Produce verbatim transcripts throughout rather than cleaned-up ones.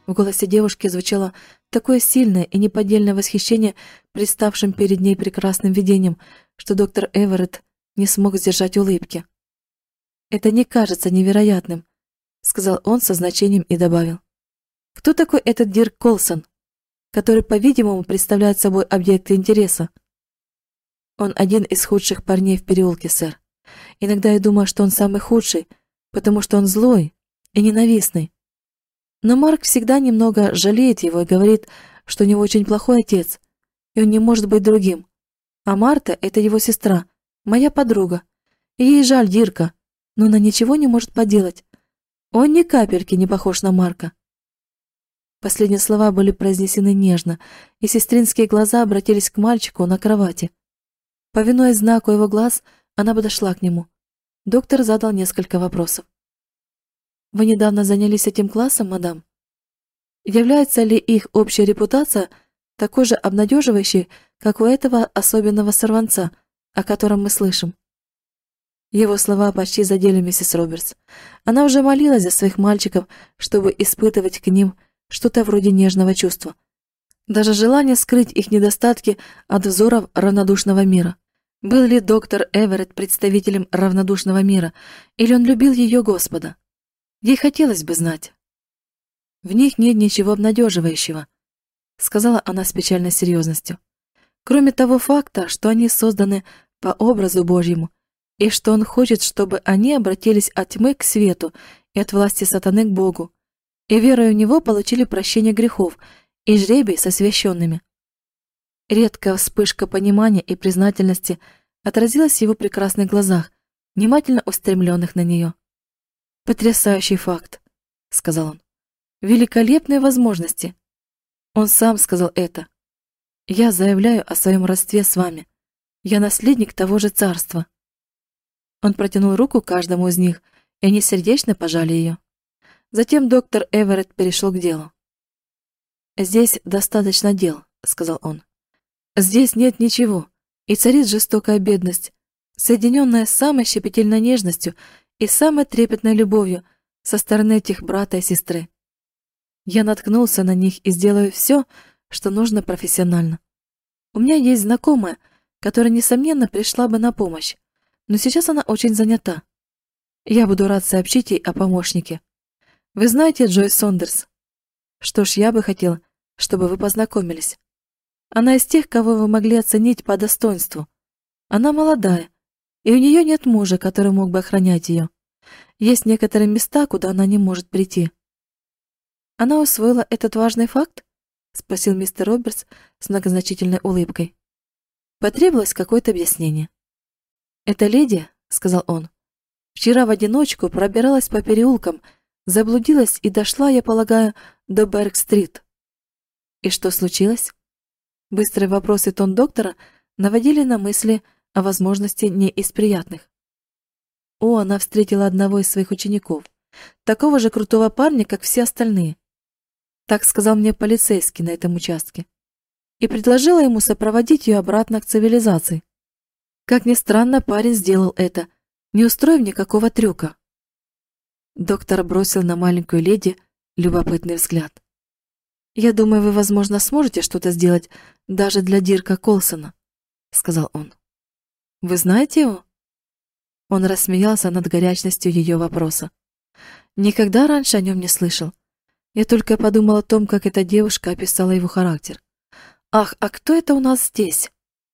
В голосе девушки звучало такое сильное и неподдельное восхищение представшим перед ней прекрасным видением, что доктор Эверетт не смог сдержать улыбки. «Это не кажется невероятным», — сказал он со значением и добавил. «Кто такой этот Дирк Колсон, который, по-видимому, представляет собой объект интереса?» «Он один из худших парней в переулке, сэр. Иногда я думаю, что он самый худший, потому что он злой и ненавистный. Но Марк всегда немного жалеет его и говорит, что у него очень плохой отец, и он не может быть другим. А Марта — это его сестра, моя подруга, и ей жаль Дирка, но она ничего не может поделать. Он ни капельки не похож на Марка». Последние слова были произнесены нежно, и сестринские глаза обратились к мальчику на кровати. Повинуясь знаку его глаз, она подошла к нему. Доктор задал несколько вопросов. «Вы недавно занялись этим классом, мадам? Является ли их общая репутация такой же обнадеживающей, как у этого особенного сорванца, о котором мы слышим?» Его слова почти задели миссис Робертс. Она уже молилась за своих мальчиков, чтобы испытывать к ним что-то вроде нежного чувства. Даже желание скрыть их недостатки от взоров равнодушного мира. Был ли доктор Эверетт представителем равнодушного мира, или он любил ее Господа? Ей хотелось бы знать. «В них нет ничего обнадеживающего», — сказала она с печальной серьезностью. «Кроме того факта, что они созданы по образу Божьему, и что он хочет, чтобы они обратились от тьмы к свету и от власти сатаны к Богу, и верою в него получили прощение грехов и жребий со священными». Редкая вспышка понимания и признательности отразилась в его прекрасных глазах, внимательно устремленных на нее. «Потрясающий факт», — сказал он. «Великолепные возможности. Он сам сказал это. Я заявляю о своем родстве с вами. Я наследник того же царства». Он протянул руку каждому из них, и они сердечно пожали ее. Затем доктор Эверетт перешел к делу. «Здесь достаточно дел», — сказал он. «Здесь нет ничего, и царит жестокая бедность, соединенная с самой щепетильной нежностью и самой трепетной любовью со стороны этих брата и сестры. Я наткнулся на них и сделаю все, что нужно профессионально. У меня есть знакомая, которая, несомненно, пришла бы на помощь, но сейчас она очень занята. Я буду рад сообщить ей о помощнике. Вы знаете Джойс Сондерс? Что ж, я бы хотел, чтобы вы познакомились. Она из тех, кого вы могли оценить по достоинству. Она молодая, и у нее нет мужа, который мог бы охранять ее. Есть некоторые места, куда она не может прийти». «Она усвоила этот важный факт?» — спросил мистер Робертс с многозначительной улыбкой. Потребовалось какое-то объяснение. «Эта леди, — сказал он, — вчера в одиночку пробиралась по переулкам, заблудилась и дошла, я полагаю, до Берг-стрит». «И что случилось?» Быстрые вопросы и тон доктора наводили на мысли о возможности не из приятных. О, она встретила одного из своих учеников, такого же крутого парня, как все остальные. Так сказал мне полицейский на этом участке. И предложила ему сопроводить ее обратно к цивилизации. Как ни странно, парень сделал это, не устроив никакого трюка. Доктор бросил на маленькую леди любопытный взгляд. «Я думаю, вы, возможно, сможете что-то сделать даже для Дирка Колсона», — сказал он. «Вы знаете его?» Он рассмеялся над горячностью ее вопроса. «Никогда раньше о нем не слышал. Я только подумал о том, как эта девушка описала его характер. Ах, а кто это у нас здесь?»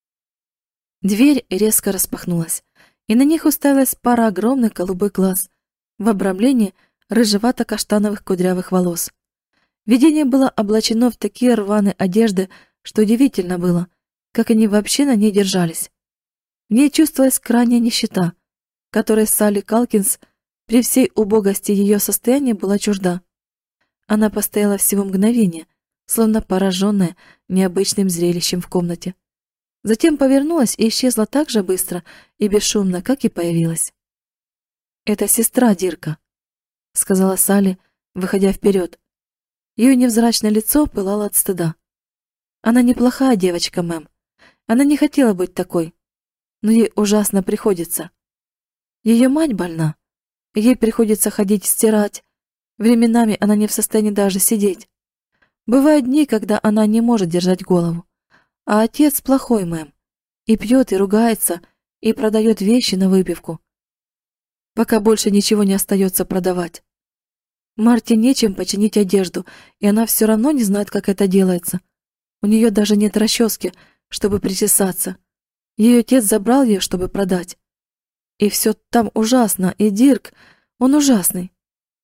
Дверь резко распахнулась, и на них уставилась пара огромных голубых глаз в обрамлении рыжевато-каштановых кудрявых волос. Видение было облачено в такие рваные одежды, что удивительно было, как они вообще на ней держались. В ней чувствовалась крайняя нищета, которой Салли Калкинс при всей убогости ее состояния была чужда. Она постояла всего мгновение, словно пораженная необычным зрелищем в комнате. Затем повернулась и исчезла так же быстро и бесшумно, как и появилась. «Это сестра Дирка», — сказала Салли, выходя вперед. Ее невзрачное лицо пылало от стыда. «Она неплохая девочка, мэм. Она не хотела быть такой, но ей ужасно приходится. Ее мать больна, ей приходится ходить стирать. Временами она не в состоянии даже сидеть. Бывают дни, когда она не может держать голову. А отец плохой, мэм. И пьет, и ругается, и продает вещи на выпивку. Пока больше ничего не остается продавать. Марте нечем починить одежду, и она все равно не знает, как это делается. У нее даже нет расчески, чтобы причесаться. Ее отец забрал ее, чтобы продать. И все там ужасно, и Дирк, он ужасный.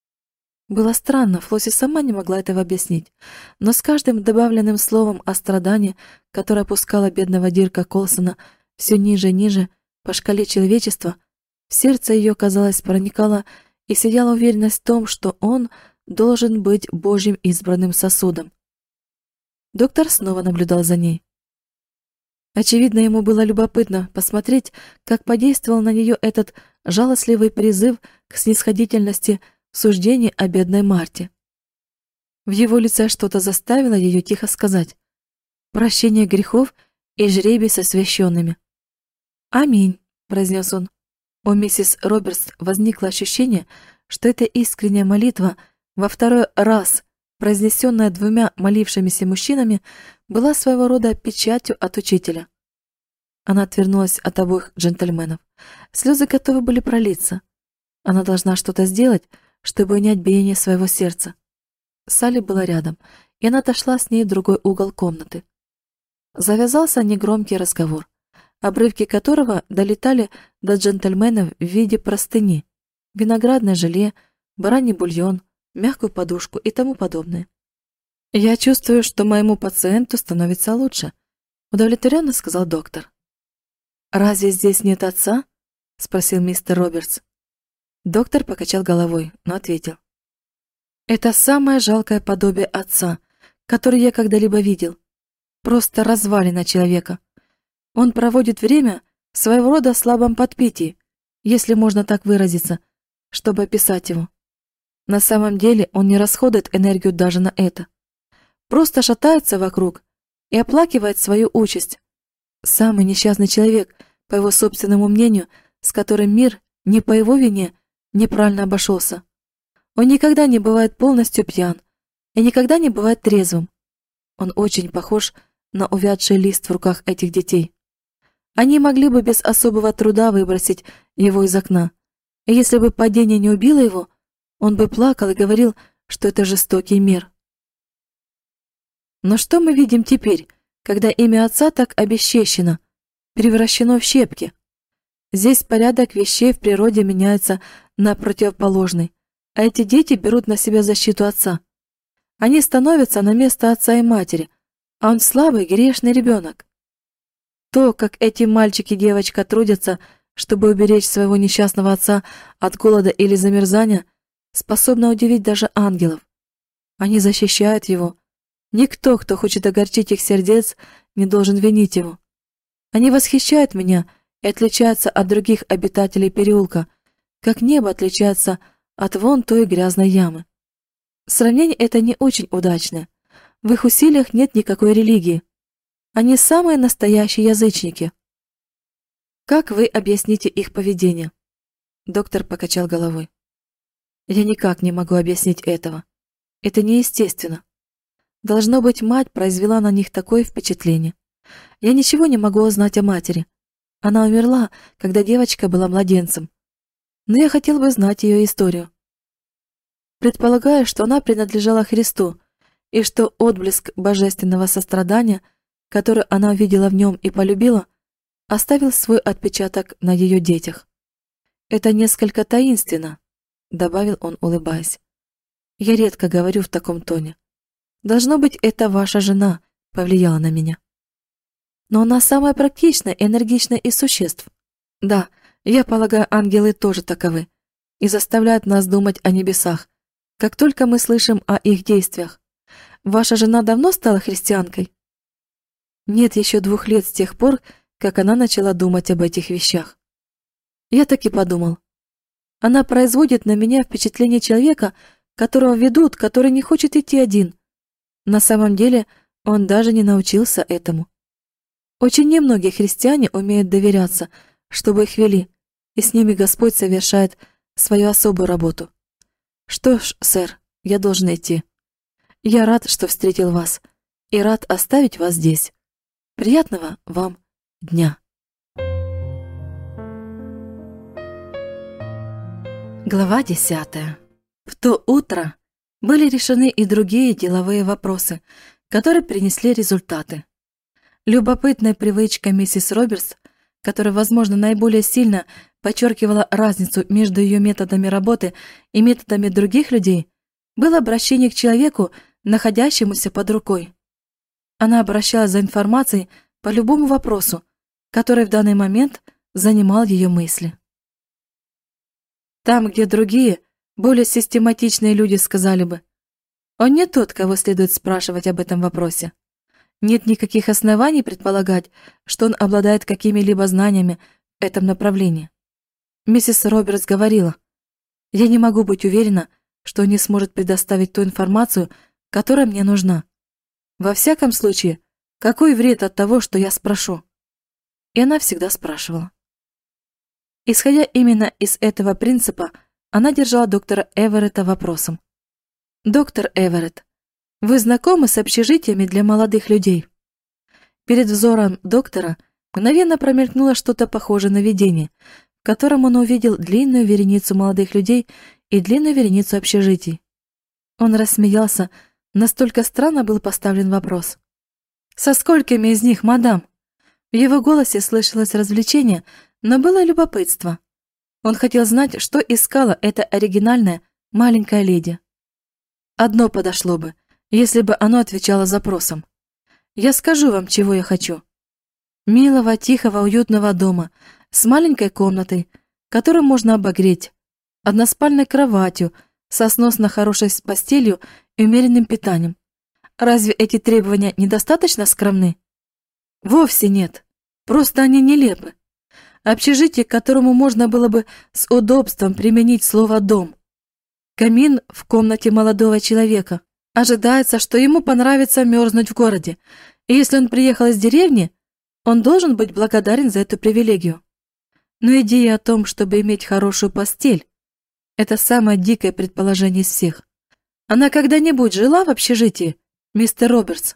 Было странно, Флосси сама не могла этого объяснить, но с каждым добавленным словом о страдании, которое опускало бедного Дирка Колсона все ниже и ниже по шкале человечества, в сердце ее, казалось, проникала и сияла уверенность в том, что он должен быть Божьим избранным сосудом. Доктор снова наблюдал за ней. Очевидно, ему было любопытно посмотреть, как подействовал на нее этот жалостливый призыв к снисходительности в суждении о бедной Марте. В его лице что-то заставило ее тихо сказать: «Прощение грехов и жребий со священными». «Аминь», — произнес он. У миссис Робертс возникло ощущение, что эта искренняя молитва, во второй раз произнесенная двумя молившимися мужчинами, была своего рода печатью от учителя. Она отвернулась от обоих джентльменов. Слезы готовы были пролиться. Она должна что-то сделать, чтобы унять биение своего сердца. Салли была рядом, и она отошла с ней в другой угол комнаты. Завязался негромкий разговор, обрывки которого долетали до джентльменов в виде простыни, виноградное желе, бараний бульон, мягкую подушку и тому подобное. «Я чувствую, что моему пациенту становится лучше», — удовлетворенно сказал доктор. «Разве здесь нет отца?» — спросил мистер Робертс. Доктор покачал головой, но ответил: «Это самое жалкое подобие отца, которое я когда-либо видел. Просто развалина человека. Он проводит время в своего рода слабом подпитии, если можно так выразиться, чтобы описать его. На самом деле он не расходует энергию даже на это. Просто шатается вокруг и оплакивает свою участь. Самый несчастный человек, по его собственному мнению, с которым мир, не по его вине, неправильно обошелся. Он никогда не бывает полностью пьян и никогда не бывает трезвым. Он очень похож на увядший лист в руках этих детей. Они могли бы без особого труда выбросить его из окна, и если бы падение не убило его, он бы плакал и говорил, что это жестокий мир. Но что мы видим теперь, когда имя отца так обесчещено, превращено в щепки? Здесь порядок вещей в природе меняется на противоположный, а эти дети берут на себя защиту отца. Они становятся на место отца и матери, а он слабый, грешный ребенок. То, как эти мальчик и девочка трудятся, чтобы уберечь своего несчастного отца от голода или замерзания, способно удивить даже ангелов. Они защищают его. Никто, кто хочет огорчить их сердец, не должен винить его. Они восхищают меня и отличаются от других обитателей переулка, как небо отличается от вон той грязной ямы. Сравнение это не очень удачное. В их усилиях нет никакой религии. Они самые настоящие язычники. Как вы объясните их поведение? Доктор покачал головой. Я никак не могу объяснить этого. Это неестественно. Должно быть, мать произвела на них такое впечатление. Я ничего не могу узнать о матери. Она умерла, когда девочка была младенцем. Но я хотел бы знать ее историю. Предполагаю, что она принадлежала Христу, и что отблеск божественного сострадания, который она увидела в нем и полюбила, оставил свой отпечаток на ее детях. Это несколько таинственно, добавил он, улыбаясь. Я редко говорю в таком тоне. Должно быть, это ваша жена повлияла на меня. Но она самая практичная и энергичная из существ. Да, я полагаю, ангелы тоже таковы и заставляют нас думать о небесах, как только мы слышим о их действиях. Ваша жена давно стала христианкой? Нет еще двух лет с тех пор, как она начала думать об этих вещах. Я так и подумал. Она производит на меня впечатление человека, которого ведут, который не хочет идти один. На самом деле он даже не научился этому. Очень немногие христиане умеют доверяться, чтобы их вели, и с ними Господь совершает свою особую работу. Что ж, сэр, я должен идти. Я рад, что встретил вас, и рад оставить вас здесь. Приятного вам дня. Глава десятая. В то утро были решены и другие деловые вопросы, которые принесли результаты. Любопытная привычка миссис Робертс, которая, возможно, наиболее сильно подчеркивала разницу между ее методами работы и методами других людей, было обращение к человеку, находящемуся под рукой. Она обращалась за информацией по любому вопросу, который в данный момент занимал ее мысли. Там, где другие, более систематичные люди сказали бы: «Он не тот, кого следует спрашивать об этом вопросе». Нет никаких оснований предполагать, что он обладает какими-либо знаниями в этом направлении. Миссис Робертс говорила: «Я не могу быть уверена, что он не сможет предоставить ту информацию, которая мне нужна. Во всяком случае, какой вред от того, что я спрошу?» И она всегда спрашивала. Исходя именно из этого принципа, она держала доктора Эверетта вопросом. «Доктор Эверетт, вы знакомы с общежитиями для молодых людей?» Перед взором доктора мгновенно промелькнуло что-то похожее на видение, в котором он увидел длинную вереницу молодых людей и длинную вереницу общежитий. Он рассмеялся, настолько странно был поставлен вопрос. «Со сколькими из них, мадам?» В его голосе слышалось развлечение, но было любопытство. Он хотел знать, что искала эта оригинальная маленькая леди. Одно подошло бы, если бы оно отвечало запросам. Я скажу вам, чего я хочу. Милого, тихого, уютного дома с маленькой комнатой, которую можно обогреть, односпальной кроватью, со сносно хорошей постелью и умеренным питанием. Разве эти требования недостаточно скромны? Вовсе нет. Просто они нелепы. Общежитие, к которому можно было бы с удобством применить слово «дом». Камин в комнате молодого человека. Ожидается, что ему понравится мерзнуть в городе, и если он приехал из деревни, он должен быть благодарен за эту привилегию. Но идея о том, чтобы иметь хорошую постель, это самое дикое предположение из всех. Она когда-нибудь жила в общежитии, мистер Робертс?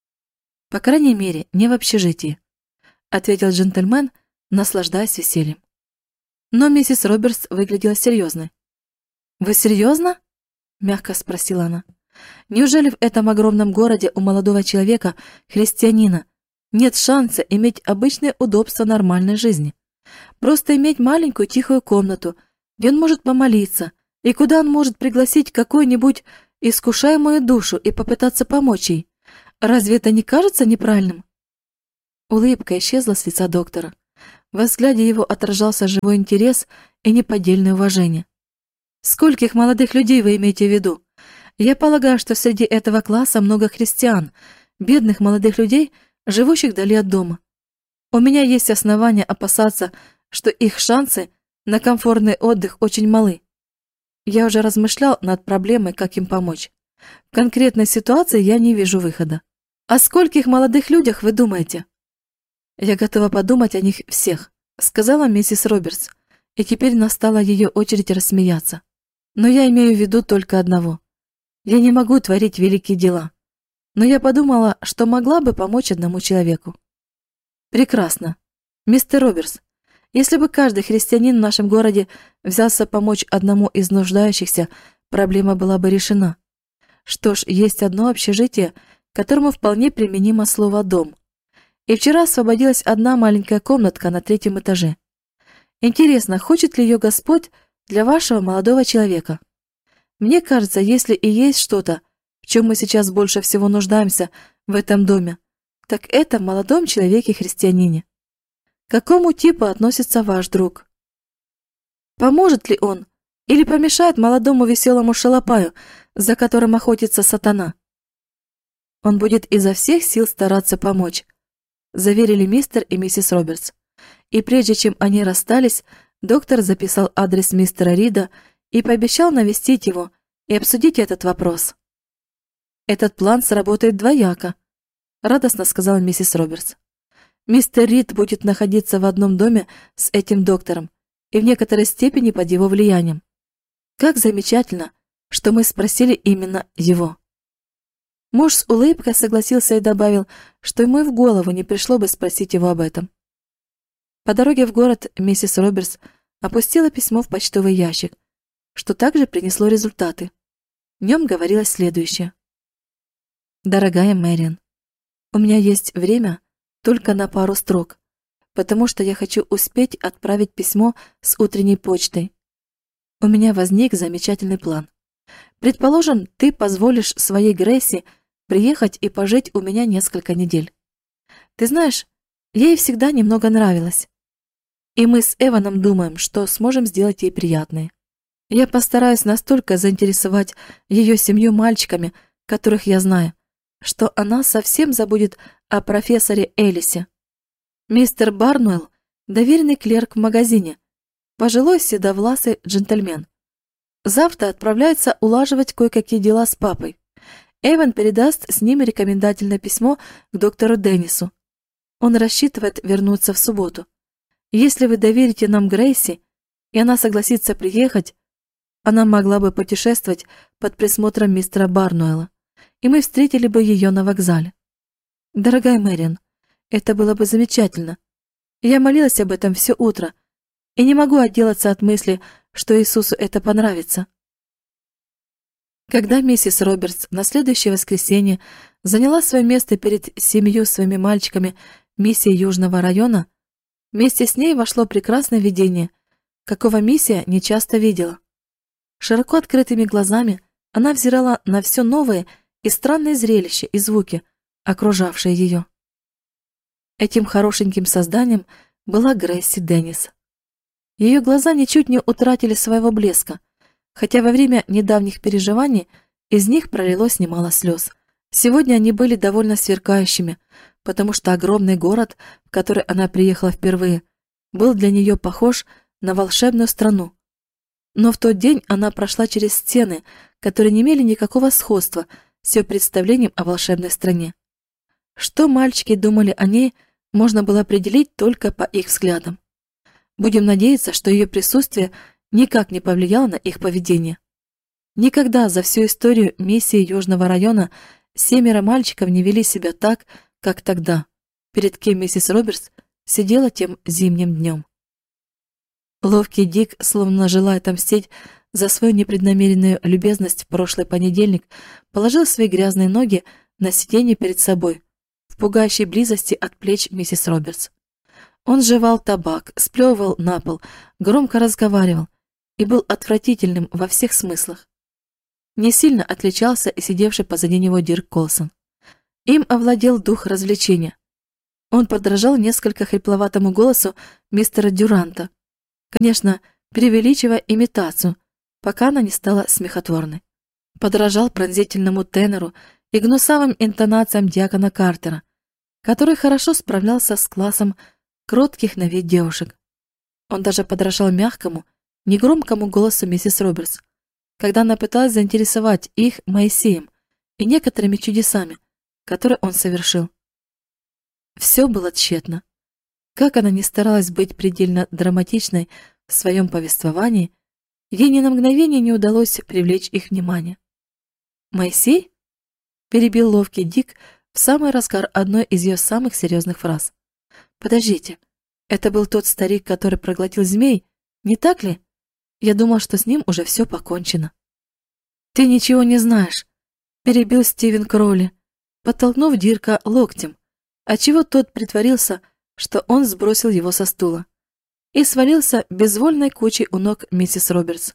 По крайней мере, не в общежитии, ответил джентльмен, наслаждаясь весельем. Но миссис Робертс выглядела серьезной. «Вы серьезно?» — мягко спросила она. «Неужели в этом огромном городе у молодого человека, христианина, нет шанса иметь обычные удобства нормальной жизни? Просто иметь маленькую тихую комнату, где он может помолиться, и куда он может пригласить какую-нибудь искушаемую душу и попытаться помочь ей. Разве это не кажется неправильным?» Улыбка исчезла с лица доктора. Во взгляде его отражался живой интерес и неподдельное уважение. «Скольких молодых людей вы имеете в виду? Я полагаю, что среди этого класса много христиан, бедных молодых людей, живущих вдали от дома. У меня есть основания опасаться, что их шансы на комфортный отдых очень малы. Я уже размышлял над проблемой, как им помочь. В конкретной ситуации я не вижу выхода. О скольких молодых людях вы думаете?» «Я готова подумать о них всех», — сказала миссис Робертс, и теперь настала ее очередь рассмеяться. «Но я имею в виду только одного. Я не могу творить великие дела, но я подумала, что могла бы помочь одному человеку». «Прекрасно. Мистер Робертс, если бы каждый христианин в нашем городе взялся помочь одному из нуждающихся, проблема была бы решена. Что ж, есть одно общежитие, которому вполне применимо слово «дом». И вчера освободилась одна маленькая комнатка на третьем этаже. Интересно, хочет ли ее Господь для вашего молодого человека? Мне кажется, если и есть что-то, в чем мы сейчас больше всего нуждаемся в этом доме, так это в молодом человеке-христианине. К какому типу относится ваш друг? Поможет ли он или помешает молодому веселому шалопаю, за которым охотится сатана? Он будет изо всех сил стараться помочь, заверили мистер и миссис Робертс. И прежде чем они расстались, доктор записал адрес мистера Рида и пообещал навестить его и обсудить этот вопрос. «Этот план сработает двояко», — радостно сказала миссис Робертс. «Мистер Рид будет находиться в одном доме с этим доктором и в некоторой степени под его влиянием. Как замечательно, что мы спросили именно его». Муж с улыбкой согласился и добавил, что ему и в голову не пришло бы спросить его об этом. По дороге в город миссис Робертс опустила письмо в почтовый ящик, что также принесло результаты. В нем говорилось следующее. «Дорогая Мэриан, у меня есть время только на пару строк, потому что я хочу успеть отправить письмо с утренней почтой. У меня возник замечательный план. Предположим, ты позволишь своей Грейси приехать и пожить у меня несколько недель. Ты знаешь, ей всегда немного нравилось. И мы с Эваном думаем, что сможем сделать ей приятное. Я постараюсь настолько заинтересовать ее семью мальчиками, которых я знаю, что она совсем забудет о профессоре Элисе. Мистер Барнуэлл – доверенный клерк в магазине, пожилой седовласый джентльмен. Завтра отправляется улаживать кое-какие дела с папой. Эван передаст с ним рекомендательное письмо к доктору Деннису. Он рассчитывает вернуться в субботу. Если вы доверите нам Грейси, и она согласится приехать, она могла бы путешествовать под присмотром мистера Барнуэлла, и мы встретили бы ее на вокзале. Дорогая Мэриан, это было бы замечательно. Я молилась об этом все утро, и не могу отделаться от мысли, что Иисусу это понравится». Когда миссис Робертс на следующее воскресенье заняла свое место перед семью своими мальчиками миссии Южного района, вместе с ней вошло прекрасное видение, какого миссия нечасто видела. Широко открытыми глазами она взирала на все новые и странные зрелища и звуки, окружавшие ее. Этим хорошеньким созданием была Грейси Деннис. Ее глаза ничуть не утратили своего блеска, хотя во время недавних переживаний из них пролилось немало слез. Сегодня они были довольно сверкающими, потому что огромный город, в который она приехала впервые, был для нее похож на волшебную страну. Но в тот день она прошла через стены, которые не имели никакого сходства с ее представлением о волшебной стране. Что мальчики думали о ней, можно было определить только по их взглядам. Будем надеяться, что ее присутствие никак не повлияло на их поведение. Никогда за всю историю миссии Южного района семеро мальчиков не вели себя так, как тогда, перед кем миссис Робертс сидела тем зимним днем. Ловкий Дик, словно желая отомстить за свою непреднамеренную любезность в прошлый понедельник, положил свои грязные ноги на сиденье перед собой, в пугающей близости от плеч миссис Робертс. Он жевал табак, сплевывал на пол, громко разговаривал и был отвратительным во всех смыслах. Не сильно отличался и сидевший позади него Дирк Колсон. Им овладел дух развлечения. Он подражал несколько хрипловатому голосу мистера Дюранта, конечно, преувеличивая имитацию, пока она не стала смехотворной. Подражал пронзительному тенору и гнусавым интонациям дьякона Картера, который хорошо справлялся с классом кротких на вид девушек. Он даже подражал мягкому, негромкому голосу миссис Робертс, когда она пыталась заинтересовать их Моисеем и некоторыми чудесами, которые он совершил. Все было тщетно. Как она ни старалась быть предельно драматичной в своем повествовании, ей ни на мгновение не удалось привлечь их внимание. «Моисей?» — перебил ловкий Дик в самый разгар одной из ее самых серьезных фраз. «Подождите, это был тот старик, который проглотил змей, не так ли? Я думал, что с ним уже все покончено». «Ты ничего не знаешь», — перебил Стивен Кроули, подтолкнув Дирка локтем, отчего тот притворился, что он сбросил его со стула, и свалился безвольной кучей у ног миссис Робертс.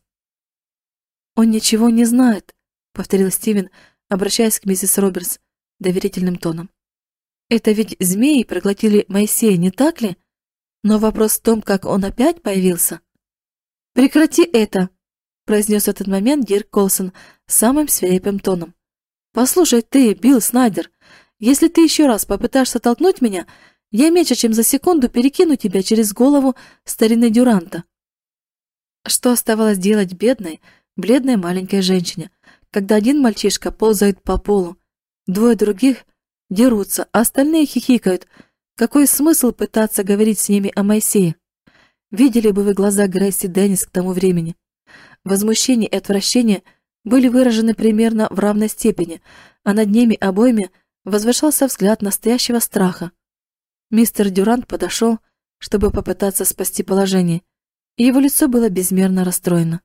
«Он ничего не знает», — повторил Стивен, обращаясь к миссис Робертс доверительным тоном. «Это ведь змеи проглотили Моисея, не так ли? Но вопрос в том, как он опять появился». «Прекрати это», — произнес в этот момент Дирк Колсон самым свирепым тоном. «Послушай ты, Билл Снайдер, если ты еще раз попытаешься толкнуть меня, я меньше чем за секунду перекину тебя через голову старины Дюранта». Что оставалось делать бедной, бледной маленькой женщине, когда один мальчишка ползает по полу, двое других дерутся, а остальные хихикают? Какой смысл пытаться говорить с ними о Моисее? Видели бы вы глаза Грейси Деннис к тому времени. Возмущение и отвращение были выражены примерно в равной степени, а над ними обоими возвышался взгляд настоящего страха. Мистер Дюрант подошел, чтобы попытаться спасти положение, и его лицо было безмерно расстроено.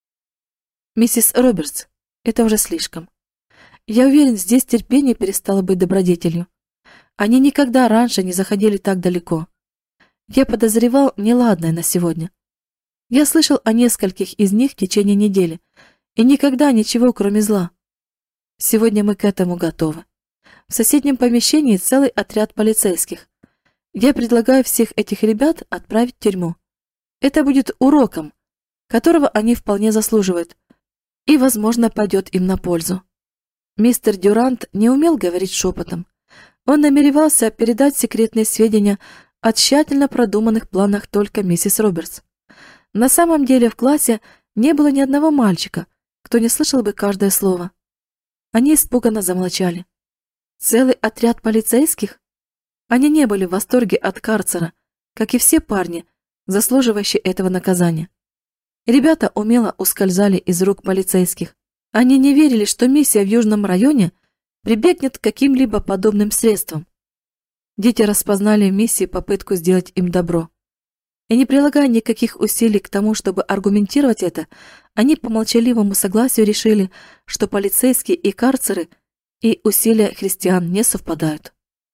«Миссис Робертс, это уже слишком. Я уверен, здесь терпение перестало быть добродетелью. Они никогда раньше не заходили так далеко. Я подозревал неладное на сегодня. Я слышал о нескольких из них в течение недели, и никогда ничего, кроме зла. Сегодня мы к этому готовы. В соседнем помещении целый отряд полицейских. Я предлагаю всех этих ребят отправить в тюрьму. Это будет уроком, которого они вполне заслуживают, и, возможно, пойдет им на пользу». Мистер Дюрант не умел говорить шепотом. Он намеревался передать секретные сведения о тщательно продуманных планах только миссис Робертс. На самом деле в классе не было ни одного мальчика, кто не слышал бы каждое слово. Они испуганно замолчали. Целый отряд полицейских? Они не были в восторге от карцера, как и все парни, заслуживающие этого наказания. Ребята умело ускользали из рук полицейских. Они не верили, что миссия в Южном районе прибегнет к каким-либо подобным средствам. Дети распознали в миссии попытку сделать им добро. И не прилагая никаких усилий к тому, чтобы аргументировать это, они по молчаливому согласию решили, что полицейские и карцеры и усилия христиан не совпадают.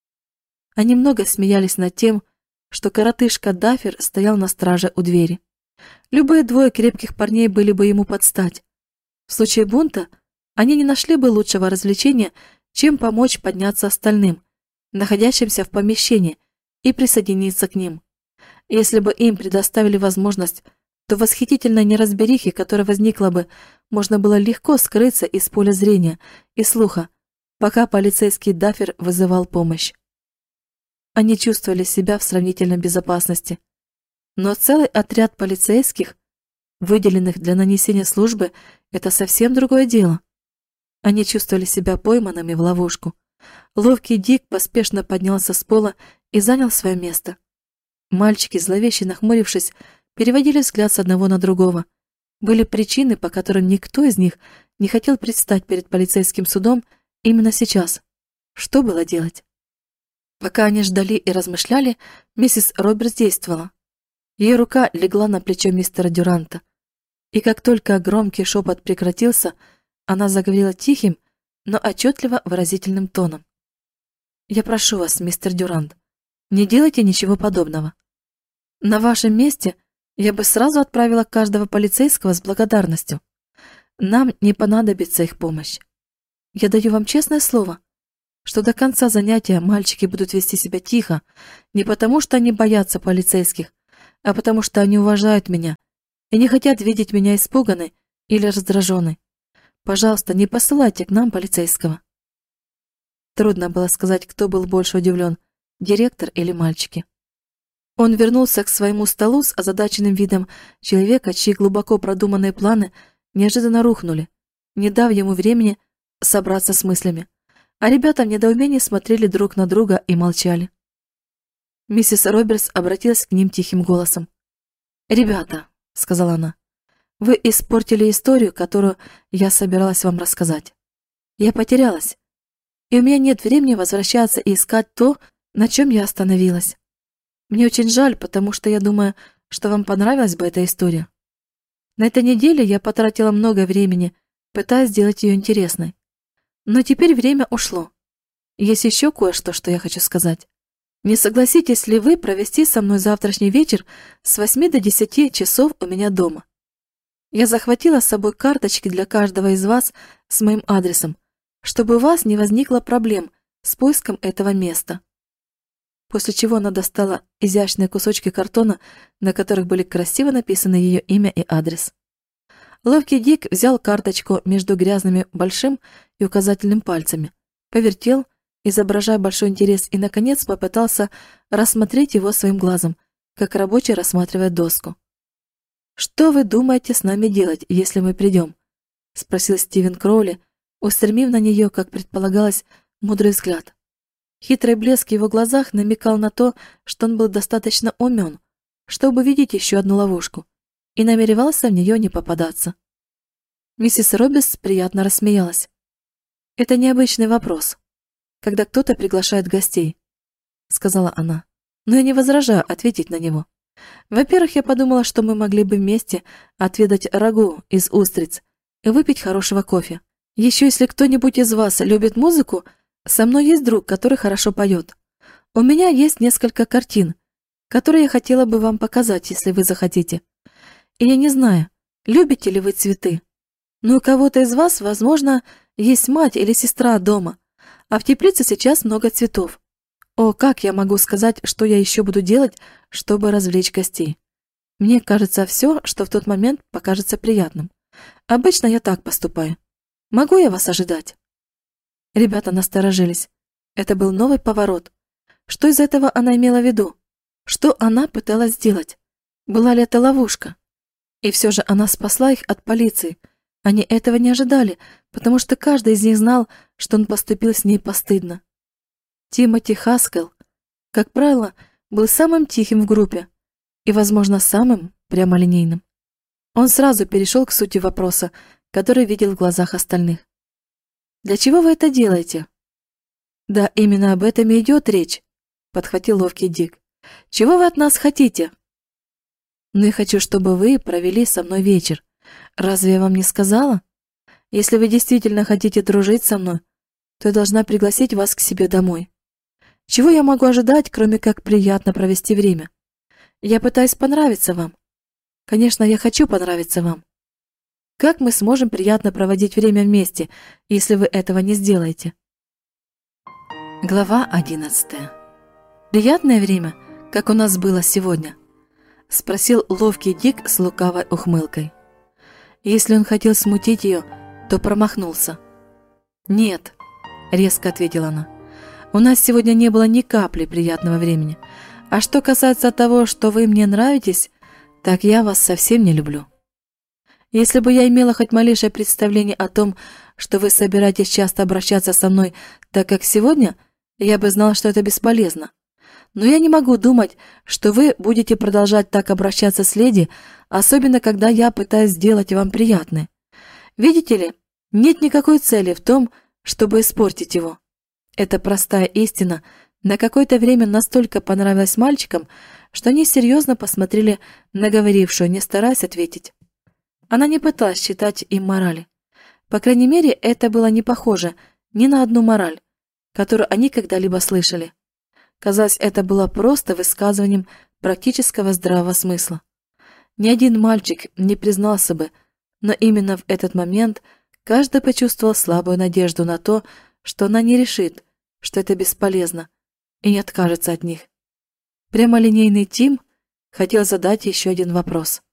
Они много смеялись над тем, что коротышка Даффер стоял на страже у двери. Любые двое крепких парней были бы ему под стать. В случае бунта они не нашли бы лучшего развлечения, чем помочь подняться остальным, находящимся в помещении, и присоединиться к ним. Если бы им предоставили возможность, то восхитительной неразберихе, которая возникла бы, можно было легко скрыться из поля зрения и слуха, пока полицейский Даффер вызывал помощь. Они чувствовали себя в сравнительной безопасности. Но целый отряд полицейских, выделенных для нанесения службы, это совсем другое дело. Они чувствовали себя пойманными в ловушку. Ловкий Дик поспешно поднялся с пола и занял свое место. Мальчики, зловеще нахмурившись, переводили взгляд с одного на другого. Были причины, по которым никто из них не хотел предстать перед полицейским судом именно сейчас. Что было делать? Пока они ждали и размышляли, миссис Робертс действовала. Ее рука легла на плечо мистера Дюранта. И как только громкий шепот прекратился, она заговорила тихим, но отчетливо выразительным тоном. «Я прошу вас, мистер Дюрант, не делайте ничего подобного. На вашем месте я бы сразу отправила каждого полицейского с благодарностью. Нам не понадобится их помощь. Я даю вам честное слово, что до конца занятия мальчики будут вести себя тихо, не потому что они боятся полицейских, а потому что они уважают меня и не хотят видеть меня испуганной или раздраженной. Пожалуйста, не посылайте к нам полицейского». Трудно было сказать, кто был больше удивлен, директор или мальчики. Он вернулся к своему столу с озадаченным видом человека, чьи глубоко продуманные планы неожиданно рухнули, не дав ему времени собраться с мыслями. А ребята в недоумении смотрели друг на друга и молчали. Миссис Робертс обратилась к ним тихим голосом. «Ребята», — сказала она, — «вы испортили историю, которую я собиралась вам рассказать. Я потерялась, и у меня нет времени возвращаться и искать то, на чем я остановилась. Мне очень жаль, потому что я думаю, что вам понравилась бы эта история. На этой неделе я потратила много времени, пытаясь сделать ее интересной. Но теперь время ушло. Есть еще кое-что, что я хочу сказать. Не согласитесь ли вы провести со мной завтрашний вечер с восьми до десяти часов у меня дома? Я захватила с собой карточки для каждого из вас с моим адресом, чтобы у вас не возникло проблем с поиском этого места». После чего она достала изящные кусочки картона, на которых были красиво написаны ее имя и адрес. Ловкий Дик взял карточку между грязными большим и указательным пальцами, повертел, изображая большой интерес, и, наконец, попытался рассмотреть его своим глазом, как рабочий рассматривает доску. «Что вы думаете с нами делать, если мы придем?» — спросил Стивен Кроули, устремив на нее, как предполагалось, мудрый взгляд. Хитрый блеск в его глазах намекал на то, что он был достаточно умен, чтобы видеть еще одну ловушку, и намеревался в нее не попадаться. Миссис Робис приятно рассмеялась. «Это необычный вопрос, когда кто-то приглашает гостей», — сказала она. «Но я не возражаю ответить на него. Во-первых, я подумала, что мы могли бы вместе отведать рагу из устриц и выпить хорошего кофе. Еще если кто-нибудь из вас любит музыку, со мной есть друг, который хорошо поет. У меня есть несколько картин, которые я хотела бы вам показать, если вы захотите. И я не знаю, любите ли вы цветы. Но у кого-то из вас, возможно, есть мать или сестра дома, а в теплице сейчас много цветов. О, как я могу сказать, что я еще буду делать, чтобы развлечь гостей? Мне кажется, все, что в тот момент покажется приятным. Обычно я так поступаю. Могу я вас ожидать?» Ребята насторожились. Это был новый поворот. Что из этого она имела в виду? Что она пыталась сделать? Была ли это ловушка? И все же она спасла их от полиции. Они этого не ожидали, потому что каждый из них знал, что он поступил с ней постыдно. Тимоти Хаскелл, как правило, был самым тихим в группе и, возможно, самым прямолинейным. Он сразу перешел к сути вопроса, который видел в глазах остальных. «Для чего вы это делаете?» «Да, именно об этом и идет речь», — подхватил ловкий Дик. «Чего вы от нас хотите?» «Ну, я хочу, чтобы вы провели со мной вечер. Разве я вам не сказала? Если вы действительно хотите дружить со мной, то я должна пригласить вас к себе домой. Чего я могу ожидать, кроме как приятно провести время? Я пытаюсь понравиться вам. Конечно, я хочу понравиться вам. Как мы сможем приятно проводить время вместе, если вы этого не сделаете?» Глава одиннадцатая. «Приятное время, как у нас было сегодня?» — спросил ловкий Дик с лукавой ухмылкой. Если он хотел смутить ее, то промахнулся. «Нет», — резко ответила она, — «у нас сегодня не было ни капли приятного времени. А что касается того, что вы мне нравитесь, так я вас совсем не люблю. Если бы я имела хоть малейшее представление о том, что вы собираетесь часто обращаться со мной, так как сегодня, я бы знала, что это бесполезно. Но я не могу думать, что вы будете продолжать так обращаться с леди, особенно когда я пытаюсь сделать вам приятное. Видите ли, нет никакой цели в том, чтобы испортить его. Эта простая истина на какое-то время настолько понравилась мальчикам, что они серьезно посмотрели на говорившую, не стараясь ответить. Она не пыталась читать им морали. По крайней мере, это было не похоже ни на одну мораль, которую они когда-либо слышали. Казалось, это было просто высказыванием практического здравого смысла. Ни один мальчик не признался бы, но именно в этот момент каждый почувствовал слабую надежду на то, что она не решит, что это бесполезно, и не откажется от них. Прямолинейный Тим хотел задать еще один вопрос.